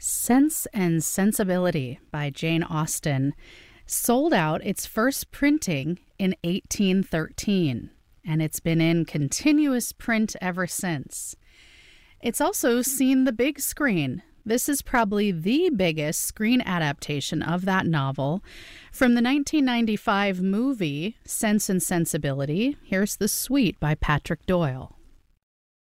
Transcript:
Sense and Sensibility by Jane Austen sold out its first printing in 1813, and it's been in continuous print ever since. It's also seen the big screen. This is probably the biggest screen adaptation of that novel. From the 1995 movie Sense and Sensibility, here's The Suite by Patrick Doyle.